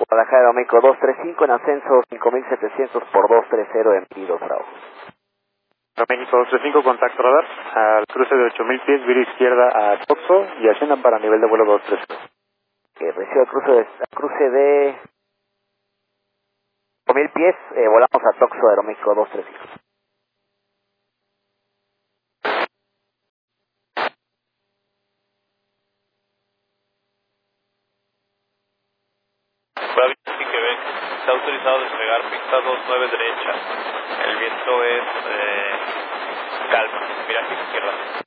Guadalajara Aeroméxico 235 en ascenso 5700 por 230 en Pido Bravo. Aeroméxico 235, contacto radar, al cruce de 8000 pies, vía izquierda a Toxo y asciendan para nivel de vuelo 230. Recibe el cruce de 5000 pies, volamos a Toxo Aeroméxico 235. Bravo, Quebec, está autorizado a despegar pista 29 derecha. El viento es calma, viraje izquierda.